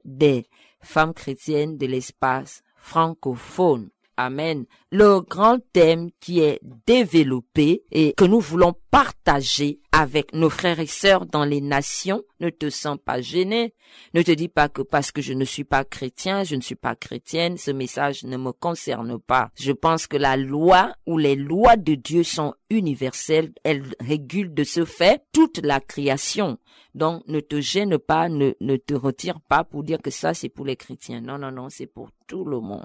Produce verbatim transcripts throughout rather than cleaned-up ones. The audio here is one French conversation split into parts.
des femmes chrétiennes de l'espace francophone. Amen. Le grand thème qui est développé et que nous voulons partager avec nos frères et sœurs dans les nations, ne te sens pas gêné. Ne te dis pas que parce que je ne suis pas chrétien, je ne suis pas chrétienne, ce message ne me concerne pas. Je pense que la loi ou les lois de Dieu sont universelles. Elles régulent de ce fait toute la création. Donc, ne te gêne pas, ne, ne te retire pas pour dire que ça, c'est pour les chrétiens. Non, non, non, c'est pour tout le monde.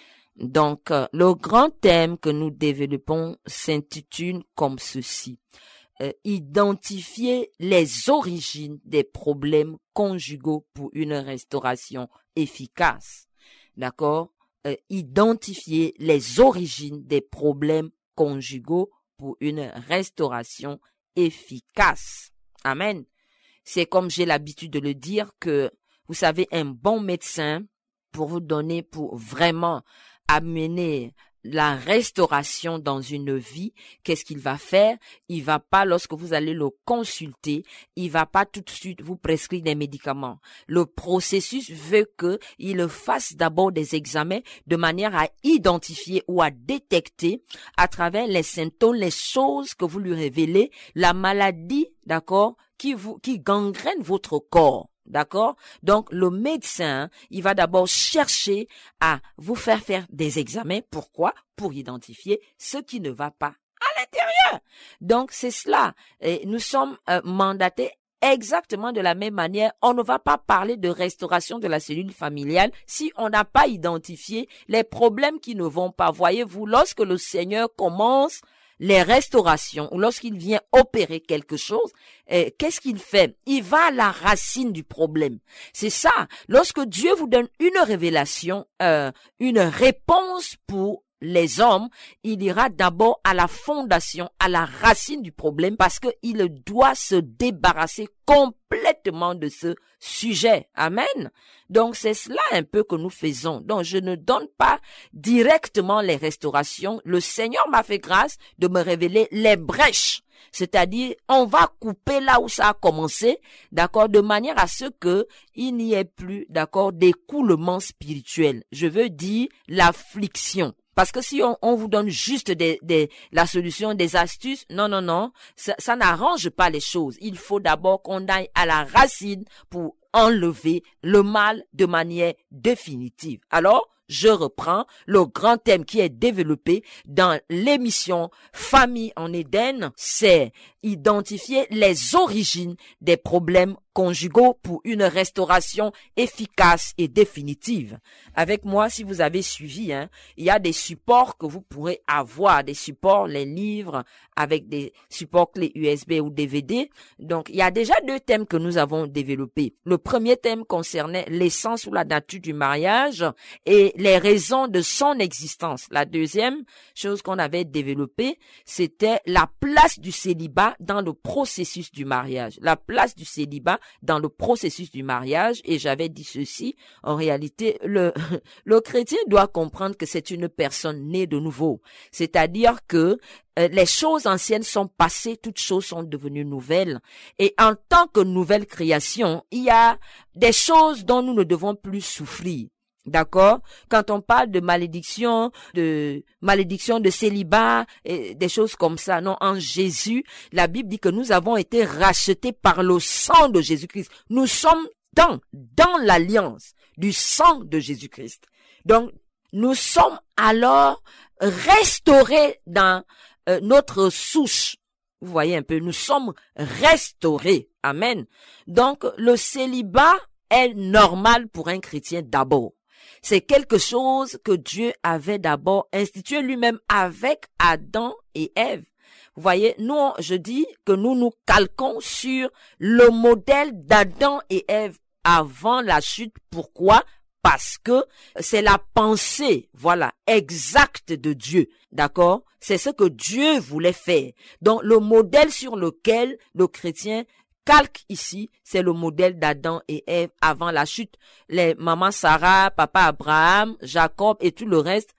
Donc, euh, le grand thème que nous développons s'intitule comme ceci. Euh, identifier les origines des problèmes conjugaux pour une restauration efficace. D'accord? Euh, identifier les origines des problèmes conjugaux pour une restauration efficace. Amen. C'est comme j'ai l'habitude de le dire que, vous savez, un bon médecin, pour vous donner, pour vraiment amener la restauration dans une vie, qu'est-ce qu'il va faire? Il va pas, lorsque vous allez le consulter, il va pas tout de suite vous prescrire des médicaments. Le processus veut que il fasse d'abord des examens de manière à identifier ou à détecter à travers les symptômes, les choses que vous lui révélez, la maladie, d'accord, qui vous, qui gangrène votre corps. D'accord? Donc, le médecin, il va d'abord chercher à vous faire faire des examens. Pourquoi? Pour identifier ce qui ne va pas à l'intérieur. Donc, c'est cela. Et nous sommes euh, mandatés exactement de la même manière. On ne va pas parler de restauration de la cellule familiale si on n'a pas identifié les problèmes qui ne vont pas. Voyez-vous, lorsque le Seigneur commence les restaurations, ou lorsqu'il vient opérer quelque chose, eh, qu'est-ce qu'il fait? Il va à la racine du problème. C'est ça. Lorsque Dieu vous donne une révélation, euh, une réponse pour les hommes, il ira d'abord à la fondation, à la racine du problème, parce qu'il doit se débarrasser complètement de ce sujet. Amen. Donc, c'est cela un peu que nous faisons. Donc, je ne donne pas directement les restaurations. Le Seigneur m'a fait grâce de me révéler les brèches. C'est-à-dire, on va couper là où ça a commencé, d'accord, de manière à ce que il n'y ait plus, d'accord, d'écoulement spirituel. Je veux dire l'affliction. Parce que si on, on vous donne juste des, des, la solution, des astuces, non, non, non, ça, ça n'arrange pas les choses. Il faut d'abord qu'on aille à la racine pour enlever le mal de manière définitive. Alors, je reprends le grand thème qui est développé dans l'émission Famille en Éden, c'est identifier les origines des problèmes conjugaux pour une restauration efficace et définitive. Avec moi, si vous avez suivi, hein, il y a des supports que vous pourrez avoir, des supports, les livres avec des supports clés U S B ou D V D. Donc, il y a déjà deux thèmes que nous avons développés. Le premier thème concernait l'essence ou la nature du mariage et les raisons de son existence. La deuxième chose qu'on avait développée, c'était la place du célibat dans le processus du mariage. La place du célibat dans le processus du mariage. Et j'avais dit ceci, en réalité, le, le chrétien doit comprendre que c'est une personne née de nouveau. C'est-à-dire que euh, les choses anciennes sont passées, toutes choses sont devenues nouvelles. Et en tant que nouvelle création, il y a des choses dont nous ne devons plus souffrir. D'accord? Quand on parle de malédiction, de malédiction de célibat, et des choses comme ça, non, en Jésus, la Bible dit que nous avons été rachetés par le sang de Jésus-Christ. Nous sommes dans, dans l'alliance du sang de Jésus-Christ. Donc, nous sommes alors restaurés dans euh, notre souche. Vous voyez un peu, nous sommes restaurés. Amen. Donc, le célibat est normal pour un chrétien d'abord. C'est quelque chose que Dieu avait d'abord institué lui-même avec Adam et Ève. Vous voyez, nous, je dis que nous nous calquons sur le modèle d'Adam et Ève avant la chute. Pourquoi? Parce que c'est la pensée, voilà, exacte de Dieu. D'accord? C'est ce que Dieu voulait faire. Donc, le modèle sur lequel le chrétien calque ici, c'est le modèle d'Adam et Ève avant la chute. Les mamans Sarah, papa Abraham, Jacob et tout le reste,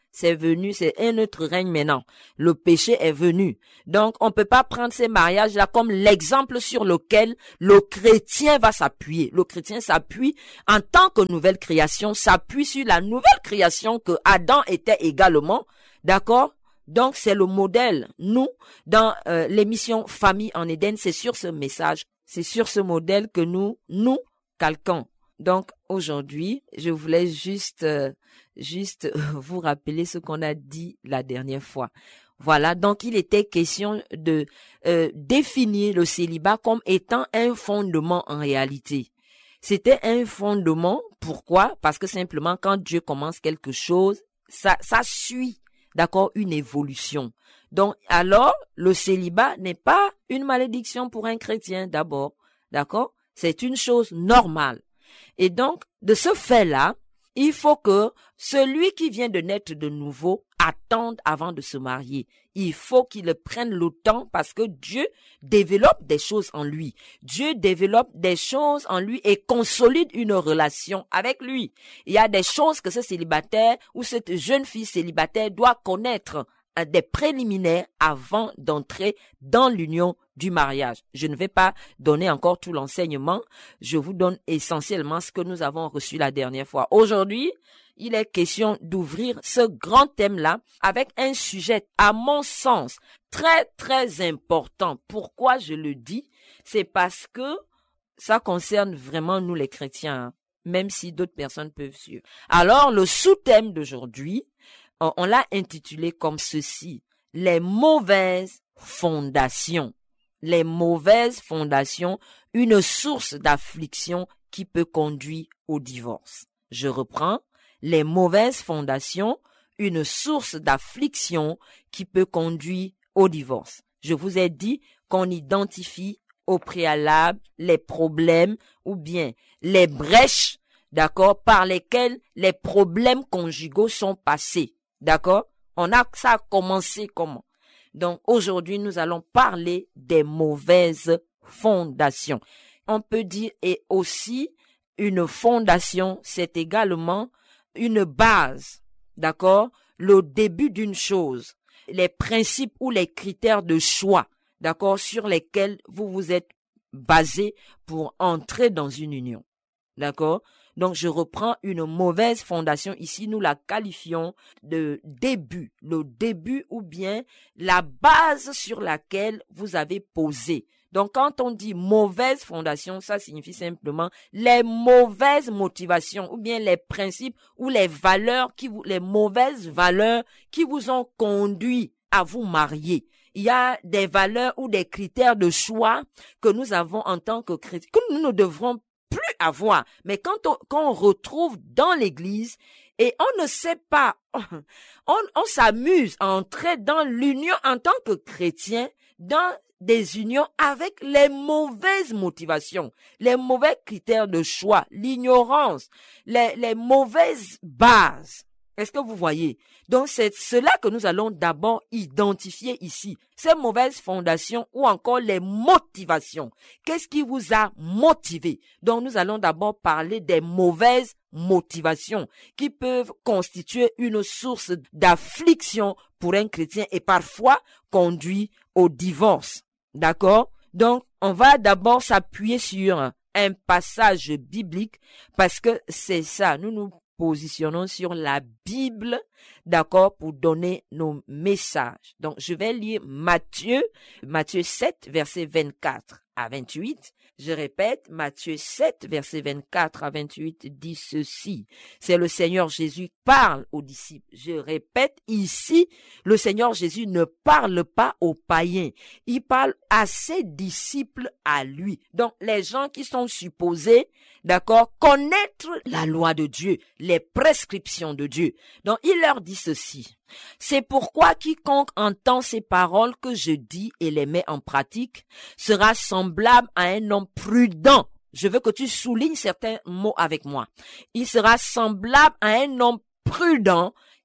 c'est venu, c'est un autre règne maintenant. Le péché est venu. Donc, on peut pas prendre ces mariages-là comme l'exemple sur lequel le chrétien va s'appuyer. Le chrétien s'appuie en tant que nouvelle création, s'appuie sur la nouvelle création que Adam était également. D'accord? Donc, c'est le modèle. Nous, dans euh, l'émission Famille en Éden, c'est sur ce message, c'est sur ce modèle que nous, nous calquons. Donc, aujourd'hui, je voulais juste, euh, juste vous rappeler ce qu'on a dit la dernière fois. Voilà, donc il était question de euh, définir le célibat comme étant un fondement en réalité. C'était un fondement, pourquoi? Parce que simplement, quand Dieu commence quelque chose, ça, ça suit. D'accord, une évolution. Donc, alors, le célibat n'est pas une malédiction pour un chrétien d'abord. D'accord? C'est une chose normale. Et donc, de ce fait-là, il faut que celui qui vient de naître de nouveau attende avant de se marier. Il faut qu'il prenne le temps parce que Dieu développe des choses en lui. Dieu développe des choses en lui et consolide une relation avec lui. Il y a des choses que ce célibataire ou cette jeune fille célibataire doit connaître, des préliminaires avant d'entrer dans l'union du mariage. Je ne vais pas donner encore tout l'enseignement. Je vous donne essentiellement ce que nous avons reçu la dernière fois. Aujourd'hui, il est question d'ouvrir ce grand thème-là avec un sujet, à mon sens, très, très important. Pourquoi je le dis? C'est parce que ça concerne vraiment nous les chrétiens, hein, même si d'autres personnes peuvent suivre. Alors, le sous-thème d'aujourd'hui, on, on l'a intitulé comme ceci: les mauvaises fondations. Les mauvaises fondations, une source d'affliction qui peut conduire au divorce. Je reprends. Les mauvaises fondations, une source d'affliction qui peut conduire au divorce. Je vous ai dit qu'on identifie au préalable les problèmes ou bien les brèches, d'accord, par lesquelles les problèmes conjugaux sont passés, d'accord? On a, ça a commencé comment? Donc aujourd'hui, nous allons parler des mauvaises fondations. On peut dire et aussi une fondation, c'est également une base, d'accord, le début d'une chose, les principes ou les critères de choix, d'accord, sur lesquels vous vous êtes basé pour entrer dans une union, d'accord. Donc, je reprends une mauvaise fondation. Ici, nous la qualifions de début, le début ou bien la base sur laquelle vous avez posé. Donc, quand on dit mauvaise fondation, ça signifie simplement les mauvaises motivations ou bien les principes ou les valeurs qui vous, les mauvaises valeurs qui vous ont conduit à vous marier. Il y a des valeurs ou des critères de choix que nous avons en tant que chrétiens, que nous ne devrons plus avoir. Mais quand on, quand on retrouve dans l'église et on ne sait pas, on, on s'amuse à entrer dans l'union en tant que chrétien, dans des unions avec les mauvaises motivations, les mauvais critères de choix, l'ignorance, les, les mauvaises bases. Est-ce que vous voyez? Donc, c'est cela que nous allons d'abord identifier ici. Ces mauvaises fondations ou encore les motivations. Qu'est-ce qui vous a motivé? Donc, nous allons d'abord parler des mauvaises motivations qui peuvent constituer une source d'affliction pour un chrétien et parfois conduire au divorce. D'accord? Donc, on va d'abord s'appuyer sur un passage biblique parce que c'est ça, nous nous positionnons sur la Bible, d'accord, pour donner nos messages. Donc, je vais lire Matthieu, Matthieu sept, versets vingt-quatre à vingt-huit. Je répète, Matthieu sept, versets vingt-quatre à vingt-huit dit ceci. C'est le Seigneur Jésus qui parle aux disciples. Je répète, ici, le Seigneur Jésus ne parle pas aux païens. Il parle à ses disciples à lui. Donc, les gens qui sont supposés, d'accord, connaître la loi de Dieu, les prescriptions de Dieu. Donc, il leur dit ceci. C'est pourquoi quiconque entend ces paroles que je dis et les met en pratique sera semblable à un homme prudent. Je veux que tu soulignes certains mots avec moi. Il sera semblable à un homme prudent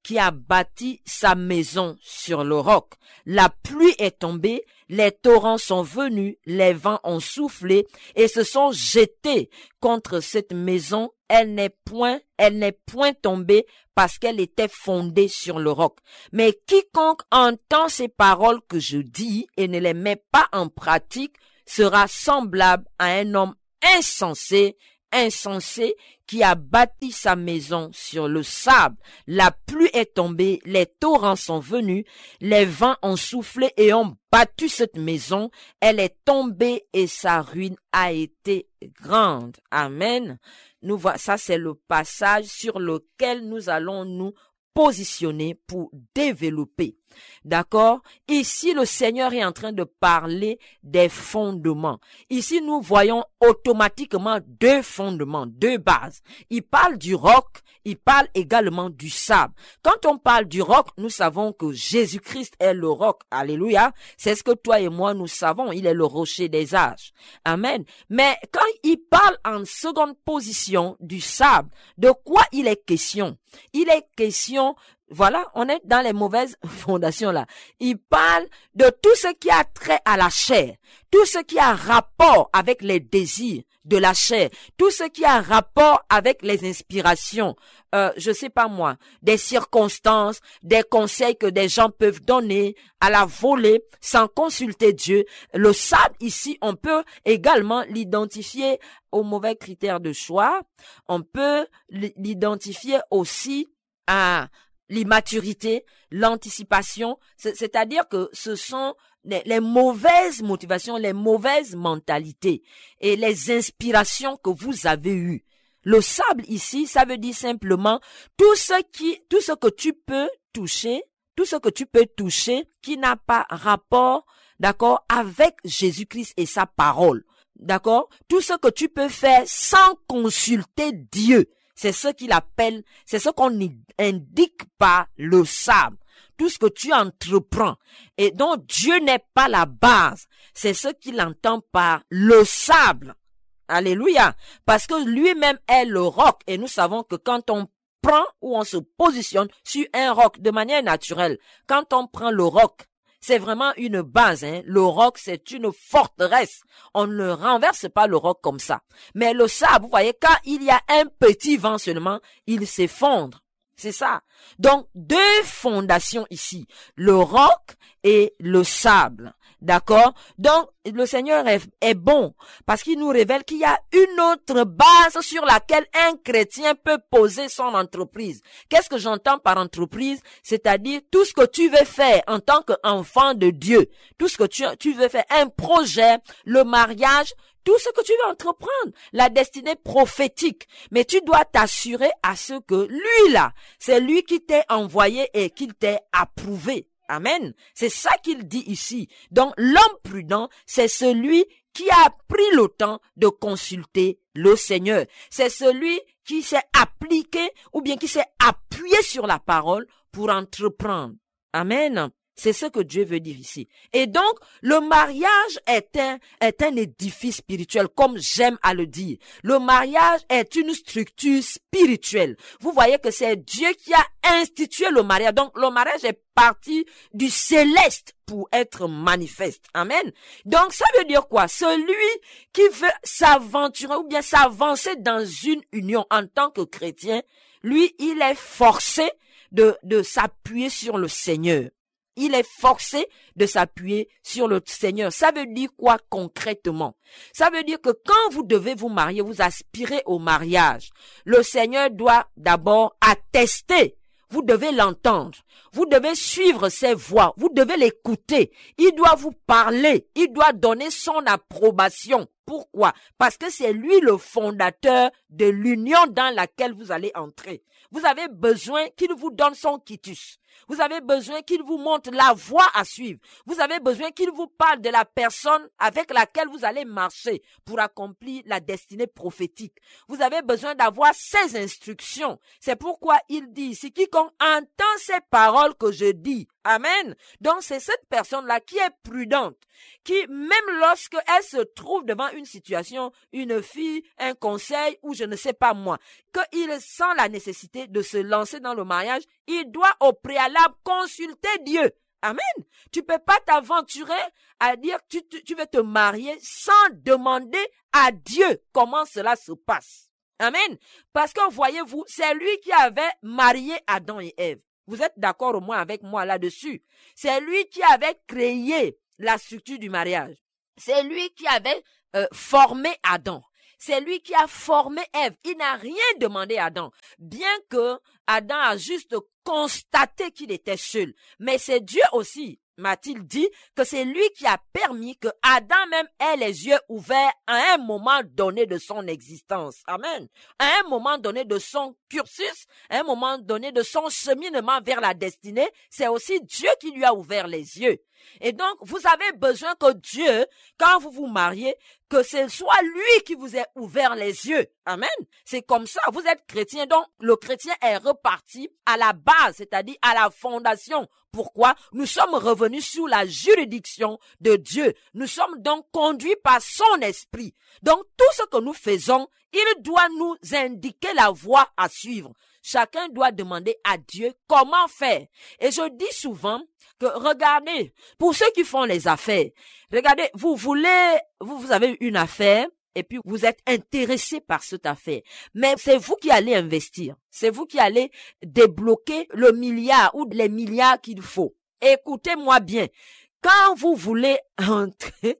qui a bâti sa maison sur le roc. La pluie est tombée, les torrents sont venus, les vents ont soufflé et se sont jetés contre cette maison. Elle n'est point, elle n'est point tombée parce qu'elle était fondée sur le roc. Mais quiconque entend ces paroles que je dis et ne les met pas en pratique sera semblable à un homme insensé, insensé qui a bâti sa maison sur le sable. La pluie est tombée, les torrents sont venus, les vents ont soufflé et ont battu cette maison. Elle est tombée et sa ruine a été grande. Amen. Nous voyons, ça c'est le passage sur lequel nous allons nous positionner pour développer. D'accord? Ici, le Seigneur est en train de parler des fondements. Ici, nous voyons automatiquement deux fondements, deux bases. Il parle du roc, il parle également du sable. Quand on parle du roc, nous savons que Jésus-Christ est le roc. Alléluia. C'est ce que toi et moi nous savons. Il est le rocher des âges. Amen. Mais quand il parle en seconde position du sable, de quoi il est question? Il est question, voilà, on est dans les mauvaises fondations là. Il parle de tout ce qui a trait à la chair, tout ce qui a rapport avec les désirs de la chair, tout ce qui a rapport avec les inspirations, euh, je sais pas moi, des circonstances, des conseils que des gens peuvent donner à la volée sans consulter Dieu. Le sable ici, on peut également l'identifier aux mauvais critères de choix. On peut l'identifier aussi à l'immaturité, l'anticipation, c'est-à-dire que ce sont les, les mauvaises motivations, les mauvaises mentalités et les inspirations que vous avez eues. Le sable ici, ça veut dire simplement tout ce qui, tout ce que tu peux toucher, tout ce que tu peux toucher qui n'a pas rapport, d'accord, avec Jésus-Christ et sa parole. D'accord? Tout ce que tu peux faire sans consulter Dieu. C'est ce qu'il appelle, c'est ce qu'on indique par le sable. Tout ce que tu entreprends et dont Dieu n'est pas la base, c'est ce qu'il entend par le sable. Alléluia. Parce que lui-même est le roc et nous savons que quand on prend ou on se positionne sur un roc de manière naturelle, quand on prend le roc, c'est vraiment une base, hein. Le roc, c'est une forteresse. On ne renverse pas le roc comme ça. Mais le sable, vous voyez, quand il y a un petit vent seulement, il s'effondre. C'est ça. Donc, deux fondations ici. Le roc et le sable. D'accord? Donc, le Seigneur est, est bon parce qu'il nous révèle qu'il y a une autre base sur laquelle un chrétien peut poser son entreprise. Qu'est-ce que j'entends par entreprise? C'est-à-dire tout ce que tu veux faire en tant qu'enfant de Dieu. Tout ce que tu, tu veux faire. Un projet, le mariage, tout ce que tu veux entreprendre, la destinée prophétique. Mais tu dois t'assurer à ce que lui là, c'est lui qui t'est envoyé et qu'il t'ait approuvé. Amen. C'est ça qu'il dit ici. Donc, l'homme prudent, c'est celui qui a pris le temps de consulter le Seigneur. C'est celui qui s'est appliqué ou bien qui s'est appuyé sur la parole pour entreprendre. Amen. C'est ce que Dieu veut dire ici. Et donc, le mariage est un, est un édifice spirituel, comme j'aime à le dire. Le mariage est une structure spirituelle. Vous voyez que c'est Dieu qui a institué le mariage. Donc, le mariage est parti du céleste pour être manifeste. Amen. Donc, ça veut dire quoi? Celui qui veut s'aventurer ou bien s'avancer dans une union en tant que chrétien, lui, il est forcé de, de s'appuyer sur le Seigneur. Il est forcé de s'appuyer sur le Seigneur. Ça veut dire quoi concrètement? Ça veut dire que quand vous devez vous marier, vous aspirez au mariage. Le Seigneur doit d'abord attester. Vous devez l'entendre. Vous devez suivre ses voies. Vous devez l'écouter. Il doit vous parler. Il doit donner son approbation. Pourquoi? Parce que c'est lui le fondateur de l'union dans laquelle vous allez entrer. Vous avez besoin qu'il vous donne son quitus. Vous avez besoin qu'il vous montre la voie à suivre. Vous avez besoin qu'il vous parle de la personne avec laquelle vous allez marcher pour accomplir la destinée prophétique. Vous avez besoin d'avoir ses instructions. C'est pourquoi il dit ici, quiconque entend ces paroles que je dis, Amen. Donc, c'est cette personne-là qui est prudente, qui, même lorsque elle se trouve devant une situation, une fille, un conseil, ou je ne sais pas moi, qu'il sent la nécessité de se lancer dans le mariage, il doit au préalable consulter Dieu. Amen. Tu peux pas t'aventurer à dire que tu, tu, tu veux te marier sans demander à Dieu comment cela se passe. Amen. Parce que voyez-vous, c'est lui qui avait marié Adam et Ève. Vous êtes d'accord au moins avec moi là-dessus. C'est lui qui avait créé la structure du mariage. C'est lui qui avait euh, formé Adam. C'est lui qui a formé Ève. Il n'a rien demandé à Adam. Bien que Adam a juste constaté qu'il était seul. Mais c'est Dieu aussi, m'a-t-il dit, que c'est lui qui a permis que Adam même ait les yeux ouverts à un moment donné de son existence. Amen. À un moment donné de son cursus, à un moment donné de son cheminement vers la destinée, c'est aussi Dieu qui lui a ouvert les yeux. Et donc, vous avez besoin que Dieu, quand vous vous mariez, que ce soit lui qui vous ait ouvert les yeux. Amen. C'est comme ça. Vous êtes chrétien, donc le chrétien est reparti à la base, c'est-à-dire à la fondation. Pourquoi? Nous sommes revenus sous la juridiction de Dieu. Nous sommes donc conduits par son esprit. Donc, tout ce que nous faisons, il doit nous indiquer la voie à suivre. Chacun doit demander à Dieu comment faire. Et je dis souvent que regardez, pour ceux qui font les affaires, regardez, vous voulez, vous, vous avez une affaire et puis vous êtes intéressé par cette affaire. Mais c'est vous qui allez investir. C'est vous qui allez débloquer le milliard ou les milliards qu'il faut. Écoutez-moi bien. Quand vous voulez entrer,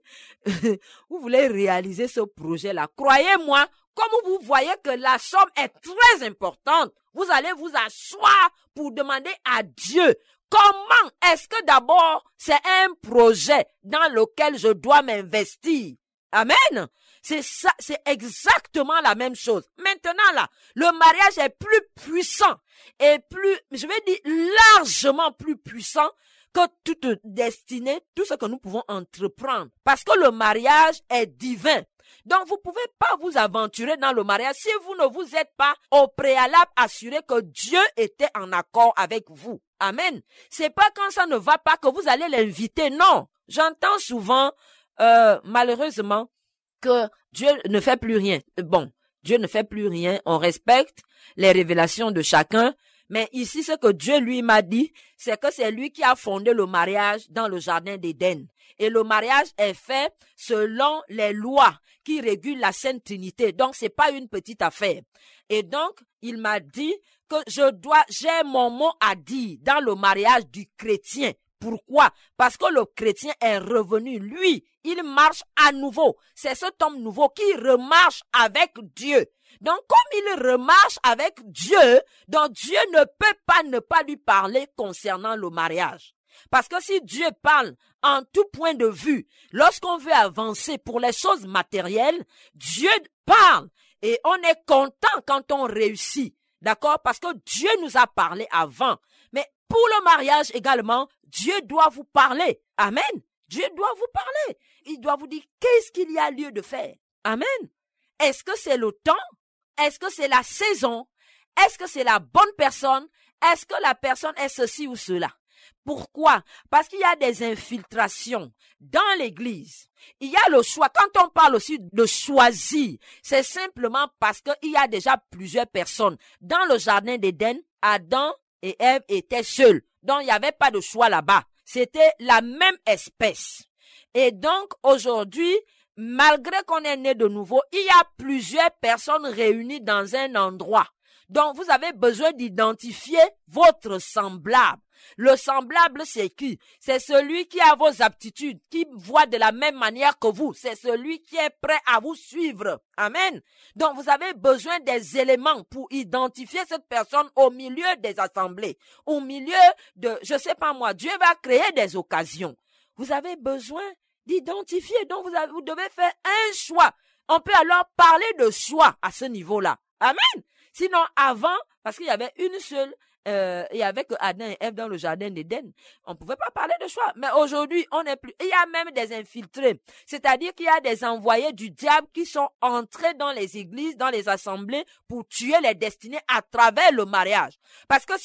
vous voulez réaliser ce projet-là, croyez-moi, comme vous voyez que la somme est très importante, vous allez vous asseoir pour demander à Dieu comment est-ce que d'abord c'est un projet dans lequel je dois m'investir. Amen. C'est ça, c'est exactement la même chose. Maintenant là, le mariage est plus puissant et plus, je vais dire largement plus puissant que toute destinée, tout ce que nous pouvons entreprendre. Parce que le mariage est divin. Donc, vous pouvez pas vous aventurer dans le mariage si vous ne vous êtes pas au préalable assuré que Dieu était en accord avec vous. Amen. C'est pas quand ça ne va pas que vous allez l'inviter. Non. J'entends souvent, euh, malheureusement, que Dieu ne fait plus rien. Bon, Dieu ne fait plus rien. On respecte les révélations de chacun. Mais ici, ce que Dieu lui m'a dit, c'est que c'est lui qui a fondé le mariage dans le jardin d'Éden. Et le mariage est fait selon les lois qui régulent la Sainte Trinité. Donc, c'est pas une petite affaire. Et donc, il m'a dit que je dois, j'ai mon mot à dire dans le mariage du chrétien. Pourquoi? Parce que le chrétien est revenu. Lui, il marche à nouveau. C'est cet homme nouveau qui remarche avec Dieu. Donc, comme il remarche avec Dieu, donc Dieu ne peut pas ne pas lui parler concernant le mariage. Parce que si Dieu parle en tout point de vue, lorsqu'on veut avancer pour les choses matérielles, Dieu parle et on est content quand on réussit. D'accord? Parce que Dieu nous a parlé avant. Mais pour le mariage également, Dieu doit vous parler. Amen. Dieu doit vous parler. Il doit vous dire qu'est-ce qu'il y a lieu de faire. Amen. Est-ce que c'est le temps? Est-ce que c'est la saison? Est-ce que c'est la bonne personne? Est-ce que la personne est ceci ou cela? Pourquoi? Parce qu'il y a des infiltrations dans l'église. Il y a le choix. Quand on parle aussi de choisir, c'est simplement parce qu'il y a déjà plusieurs personnes. Dans le jardin d'Éden, Adam et Ève étaient seuls. Donc, il n'y avait pas de choix là-bas. C'était la même espèce. Et donc, aujourd'hui, malgré qu'on est né de nouveau, il y a plusieurs personnes réunies dans un endroit. Donc, vous avez besoin d'identifier votre semblable. Le semblable, c'est qui? C'est celui qui a vos aptitudes, qui voit de la même manière que vous. C'est celui qui est prêt à vous suivre. Amen. Donc, vous avez besoin des éléments pour identifier cette personne au milieu des assemblées. Au milieu de, je sais pas moi, Dieu va créer des occasions. Vous avez besoin d'identifier. Donc, vous, avez, vous devez faire un choix. On peut alors parler de choix à ce niveau-là. Amen. Sinon, avant, parce qu'il y avait une seule, euh, il y avait que Adam et Ève dans le jardin d'Éden, on ne pouvait pas parler de choix. Mais aujourd'hui, on n'est plus. Il y a même des infiltrés. C'est-à-dire qu'il y a des envoyés du diable qui sont entrés dans les églises, dans les assemblées pour tuer les destinées à travers le mariage. Parce que si vous,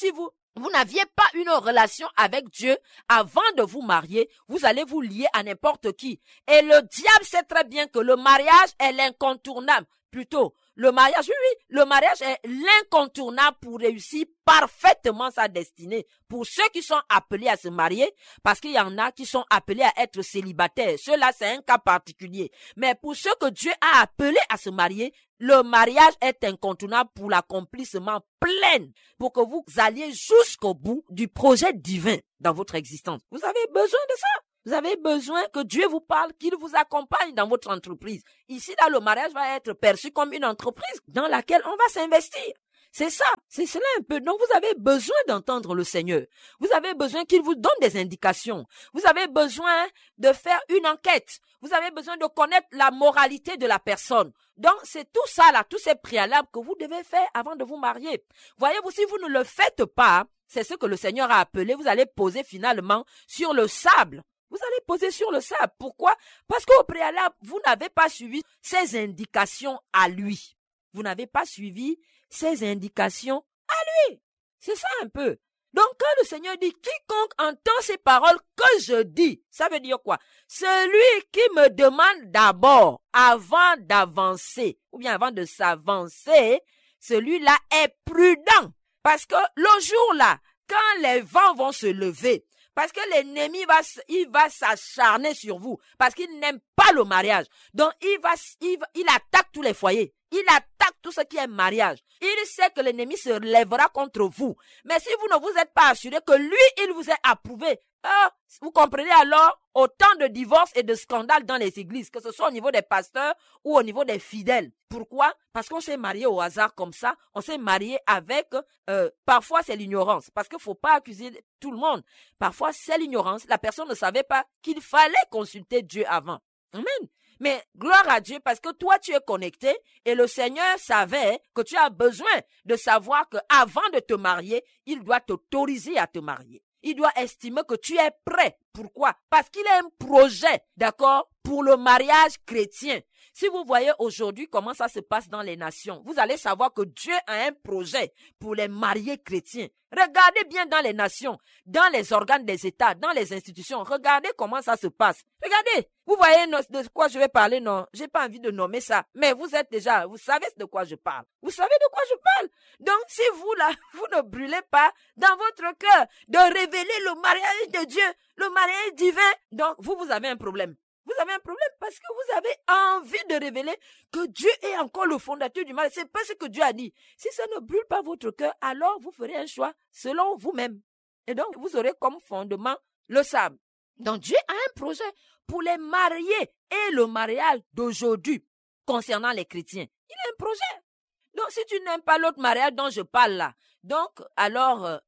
vous n'aviez pas une relation avec Dieu avant de vous marier, vous allez vous lier à n'importe qui. Et le diable sait très bien que le mariage est l'incontournable. Plutôt, le mariage, oui, oui, le mariage est l'incontournable pour réussir parfaitement sa destinée. Pour ceux qui sont appelés à se marier, parce qu'il y en a qui sont appelés à être célibataires. Ceux-là, c'est un cas particulier. Mais pour ceux que Dieu a appelés à se marier, le mariage est incontournable pour l'accomplissement plein, pour que vous alliez jusqu'au bout du projet divin dans votre existence. Vous avez besoin de ça. Vous avez besoin que Dieu vous parle, qu'il vous accompagne dans votre entreprise. Ici, là, le mariage va être perçu comme une entreprise dans laquelle on va s'investir. C'est ça, c'est cela un peu. Donc, vous avez besoin d'entendre le Seigneur. Vous avez besoin qu'il vous donne des indications. Vous avez besoin de faire une enquête. Vous avez besoin de connaître la moralité de la personne. Donc, c'est tout ça, là, tous ces préalables que vous devez faire avant de vous marier. Voyez-vous, si vous ne le faites pas, c'est ce que le Seigneur a appelé, vous allez poser finalement sur le sable. Vous allez poser sur le sable. Pourquoi? Parce qu'au préalable, vous n'avez pas suivi ses indications à lui. Vous n'avez pas suivi ses indications à lui. C'est ça un peu. Donc, quand le Seigneur dit, quiconque entend ces paroles que je dis, ça veut dire quoi? Celui qui me demande d'abord, avant d'avancer, ou bien avant de s'avancer, celui-là est prudent. Parce que le jour-là, quand les vents vont se lever, parce que l'ennemi va, il va s'acharner sur vous. Parce qu'il n'aime pas le mariage. Donc, il va, il va, il attaque tous les foyers. Il attaque tout ce qui est mariage. Il sait que l'ennemi se lèvera contre vous. Mais si vous ne vous êtes pas assuré que lui, il vous est approuvé, euh, vous comprenez alors autant de divorces et de scandales dans les églises, que ce soit au niveau des pasteurs ou au niveau des fidèles. Pourquoi? Parce qu'on s'est marié au hasard comme ça. On s'est marié avec, euh, parfois c'est l'ignorance. Parce qu'il ne faut pas accuser tout le monde. Parfois c'est l'ignorance. La personne ne savait pas qu'il fallait consulter Dieu avant. Amen. Mais gloire à Dieu parce que toi tu es connecté et le Seigneur savait que tu as besoin de savoir que avant de te marier, il doit t'autoriser à te marier. Il doit estimer que tu es prêt. Pourquoi? Parce qu'il a un projet, d'accord, pour le mariage chrétien. Si vous voyez aujourd'hui comment ça se passe dans les nations, vous allez savoir que Dieu a un projet pour les mariés chrétiens. Regardez bien dans les nations, dans les organes des États, dans les institutions. Regardez comment ça se passe. Regardez. Vous voyez de quoi je vais parler, non? J'ai pas envie de nommer ça. Mais vous êtes déjà, vous savez de quoi je parle. Vous savez de quoi je parle. Donc, si vous, là, vous ne brûlez pas dans votre cœur de révéler le mariage de Dieu, le mariage divin, donc vous, vous avez un problème. Vous avez un problème parce que vous avez envie de révéler que Dieu est encore le fondateur du mal. C'est pas ce que Dieu a dit. Si ça ne brûle pas votre cœur, alors vous ferez un choix selon vous-même. Et donc, vous aurez comme fondement le sable. Donc, Dieu a un projet pour les mariés et le mariage d'aujourd'hui concernant les chrétiens. Il a un projet. Donc, si tu n'aimes pas l'autre mariage dont je parle là, donc, alors, euh,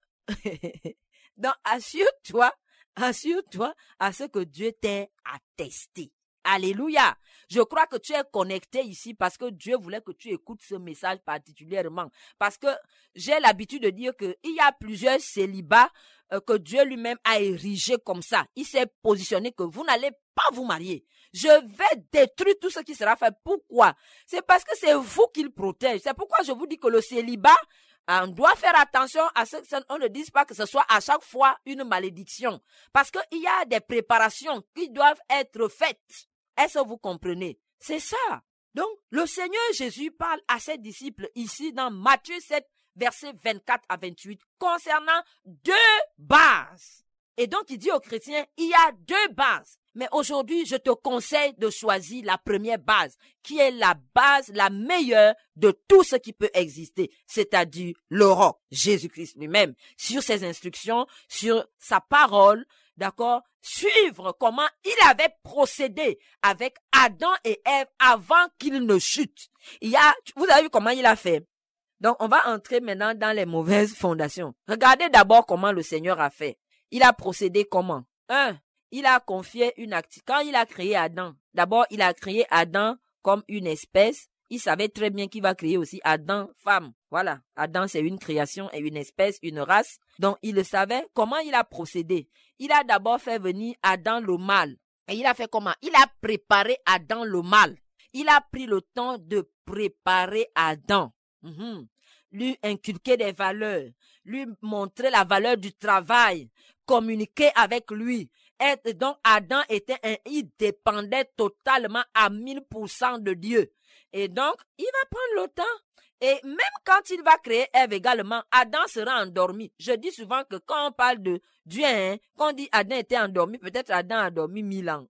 donc assure-toi Assure-toi à ce que Dieu t'ait attesté. Alléluia. Je crois que tu es connecté ici parce que Dieu voulait que tu écoutes ce message particulièrement. Parce que j'ai l'habitude de dire qu'il y a plusieurs célibats euh, que Dieu lui-même a érigés comme ça. Il s'est positionné que vous n'allez pas vous marier. Je vais détruire tout ce qui sera fait. Pourquoi? C'est parce que c'est vous qu'il protège. C'est pourquoi je vous dis que le célibat, on doit faire attention à ce qu'on ne dise pas que ce soit à chaque fois une malédiction. Parce qu'il y a des préparations qui doivent être faites. Est-ce que vous comprenez? C'est ça. Donc, le Seigneur Jésus parle à ses disciples ici dans Matthieu sept, versets vingt-quatre à vingt-huit, concernant deux bases. Et donc, il dit aux chrétiens, il y a deux bases. Mais aujourd'hui, je te conseille de choisir la première base, qui est la base la meilleure de tout ce qui peut exister, c'est-à-dire le roc, Jésus-Christ lui-même, sur ses instructions, sur sa parole, d'accord, suivre comment il avait procédé avec Adam et Ève avant qu'ils ne chutent. Il y a, vous avez vu comment il a fait? Donc, on va entrer maintenant dans les mauvaises fondations. Regardez d'abord comment le Seigneur a fait. Il a procédé comment? Un, il a confié une activité. Quand il a créé Adam, d'abord, il a créé Adam comme une espèce. Il savait très bien qu'il va créer aussi Adam, femme. Voilà. Adam, c'est une création et une espèce, une race. Donc, il le savait. Comment il a procédé? Il a d'abord fait venir Adam le mâle. Et il a fait comment? Il a préparé Adam le mâle. Il a pris le temps de préparer Adam. Mm-hmm. lui inculquer des valeurs, lui montrer la valeur du travail, communiquer avec lui. Et donc Adam était un, il dépendait totalement à mille pour cent de Dieu. Et donc, il va prendre le temps. Et même quand il va créer Ève également, Adam sera endormi. Je dis souvent que quand on parle de Dieu, hein, quand on dit Adam était endormi, peut-être Adam a dormi mille ans.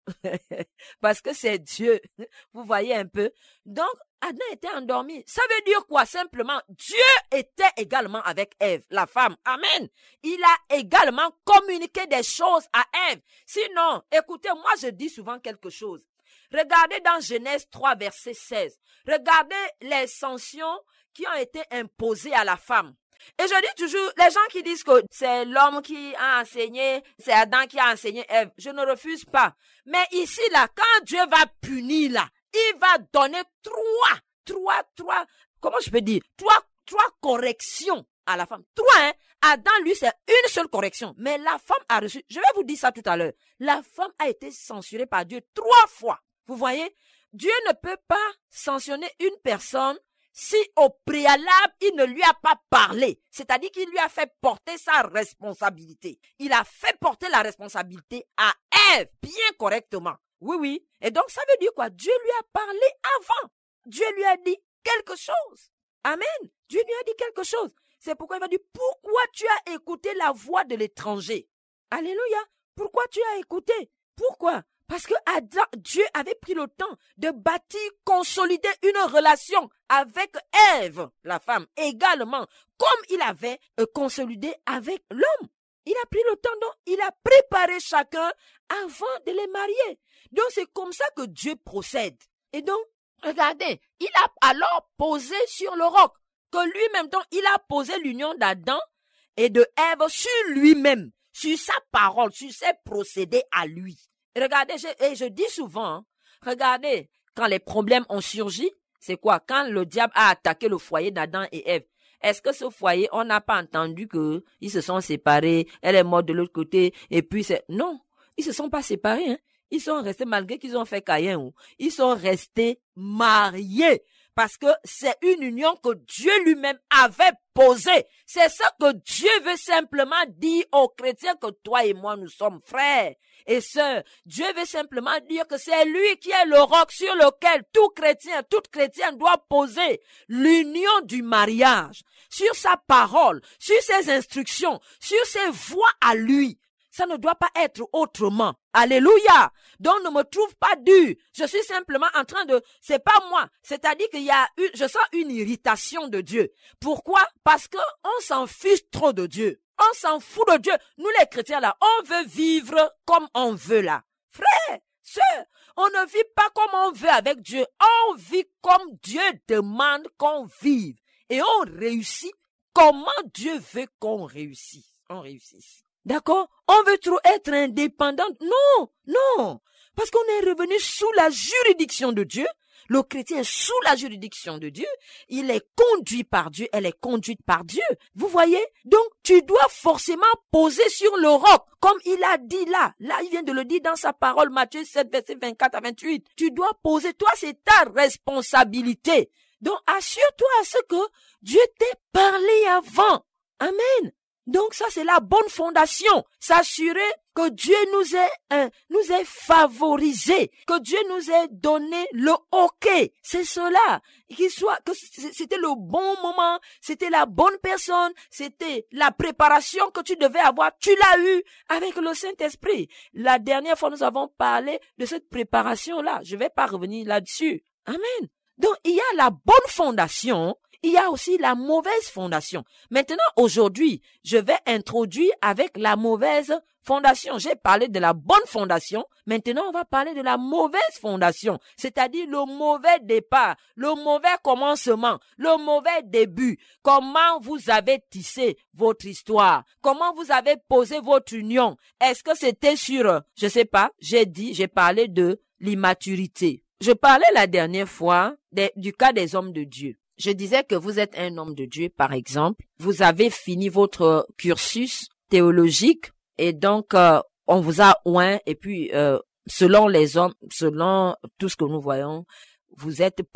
Parce que c'est Dieu. Vous voyez un peu. Donc, Adam était endormi. Ça veut dire quoi? Simplement, Dieu était également avec Ève, la femme. Amen. Il a également communiqué des choses à Ève. Sinon, écoutez, moi je dis souvent quelque chose. Regardez dans Genèse trois, verset seize. Regardez les sanctions qui ont été imposées à la femme. Et je dis toujours, les gens qui disent que c'est l'homme qui a enseigné, c'est Adam qui a enseigné Ève, je ne refuse pas. Mais ici, là, quand Dieu va punir, là, il va donner trois, trois, trois, comment je peux dire, trois, trois corrections à la femme. Trois, hein. Adam, lui, c'est une seule correction. Mais la femme a reçu, je vais vous dire ça tout à l'heure, la femme a été censurée par Dieu trois fois. Vous voyez, Dieu ne peut pas sanctionner une personne si au préalable, il ne lui a pas parlé. C'est-à-dire qu'il lui a fait porter sa responsabilité. Il a fait porter la responsabilité à Ève, bien correctement. Oui, oui. Et donc, ça veut dire quoi? Dieu lui a parlé avant. Dieu lui a dit quelque chose. Amen. Dieu lui a dit quelque chose. C'est pourquoi il va dire, pourquoi tu as écouté la voix de l'étranger? Alléluia. Pourquoi tu as écouté? Pourquoi? Parce que Adam, Dieu avait pris le temps de bâtir, consolider une relation avec Ève, la femme, également, comme il avait euh, consolidé avec l'homme. Il a pris le temps, donc il a préparé chacun avant de les marier. Donc c'est comme ça que Dieu procède. Et donc, regardez, il a alors posé sur le roc, que lui-même, donc il a posé l'union d'Adam et de Ève sur lui-même, sur sa parole, sur ses procédés à lui. Regardez, je, et je dis souvent, hein, regardez, quand les problèmes ont surgi, c'est quoi? Quand le diable a attaqué le foyer d'Adam et Ève, est-ce que ce foyer, on n'a pas entendu que ils se sont séparés, elle est morte de l'autre côté, et puis c'est... Non, ils se sont pas séparés, hein. Ils sont restés, malgré qu'ils ont fait Caïn, ils sont restés mariés. Parce que c'est une union que Dieu lui-même avait posée. C'est ça que Dieu veut simplement dire aux chrétiens, que toi et moi, nous sommes frères et sœurs. Dieu veut simplement dire que c'est lui qui est le roc sur lequel tout chrétien, toute chrétienne doit poser l'union du mariage, sur sa parole, sur ses instructions, sur ses voies à lui. Ça ne doit pas être autrement. Alléluia. Donc ne me trouve pas dur. Je suis simplement en train de, c'est pas moi. C'est-à-dire qu'il y a une, je sens une irritation de Dieu. Pourquoi? Parce que on s'en fiche trop de Dieu. On s'en fout de Dieu. Nous les chrétiens là, on veut vivre comme on veut là. Frère, sœur, on ne vit pas comme on veut avec Dieu. On vit comme Dieu demande qu'on vive. Et on réussit comment Dieu veut qu'on réussisse. On réussisse. D'accord? On veut trop être indépendant. Non, non. Parce qu'on est revenu sous la juridiction de Dieu. Le chrétien est sous la juridiction de Dieu. Il est conduit par Dieu. Elle est conduite par Dieu. Vous voyez? Donc, tu dois forcément poser sur le roc. Comme il a dit là. Là, il vient de le dire dans sa parole, Matthieu sept, verset vingt-quatre à vingt-huit. Tu dois poser. Toi, c'est ta responsabilité. Donc, assure-toi à ce que Dieu t'ait parlé avant. Amen. Donc ça, c'est la bonne fondation. S'assurer que Dieu nous ait, euh, nous ait favorisé, que Dieu nous ait donné le OK. C'est cela. Qu'il soit, que c'était le bon moment, c'était la bonne personne, c'était la préparation que tu devais avoir. Tu l'as eu avec le Saint-Esprit. La dernière fois, nous avons parlé de cette préparation-là. Je vais pas revenir là-dessus. Amen. Donc, il y a la bonne fondation. Il y a aussi la mauvaise fondation. Maintenant, aujourd'hui, je vais introduire avec la mauvaise fondation. J'ai parlé de la bonne fondation. Maintenant, on va parler de la mauvaise fondation. C'est-à-dire le mauvais départ, le mauvais commencement, le mauvais début. Comment vous avez tissé votre histoire? Comment vous avez posé votre union? Est-ce que c'était sur, je sais pas, j'ai dit, j'ai parlé de l'immaturité. Je parlais la dernière fois de, du cas des hommes de Dieu. Je disais que vous êtes un homme de Dieu, par exemple. Vous avez fini votre cursus théologique et donc euh, on vous a oint et puis euh, selon les hommes, selon tout ce que nous voyons, vous êtes prêts.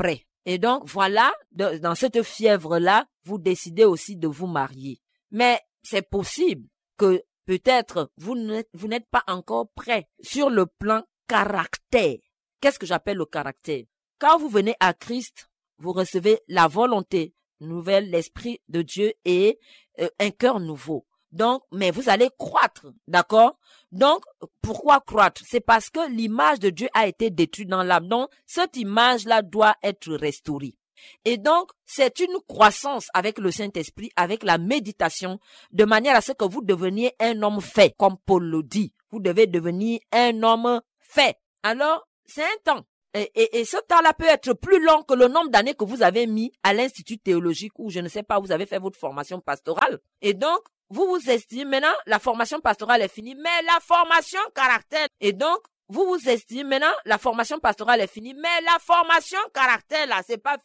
Et donc, voilà, de, dans cette fièvre-là, vous décidez aussi de vous marier. Mais c'est possible que peut-être vous n'êtes, vous n'êtes pas encore prêt sur le plan caractère. Qu'est-ce que j'appelle le caractère? Quand vous venez à Christ, vous recevez la volonté nouvelle, l'Esprit de Dieu et euh, un cœur nouveau. Donc, mais vous allez croître, d'accord? Donc, pourquoi croître? C'est parce que l'image de Dieu a été détruite dans l'âme. Donc, cette image-là doit être restaurée. Et donc, c'est une croissance avec le Saint-Esprit, avec la méditation, de manière à ce que vous deveniez un homme fait, comme Paul le dit. Vous devez devenir un homme fait. Alors, c'est un temps. Et, et, et ce temps-là peut être plus long que le nombre d'années que vous avez mis à l'Institut théologique où, je ne sais pas, vous avez fait votre formation pastorale. Et donc, vous vous estimez, maintenant, la formation pastorale est finie, mais la formation caractère. Et donc, vous vous estimez, maintenant, la formation pastorale est finie, mais la formation caractère, là, c'est pas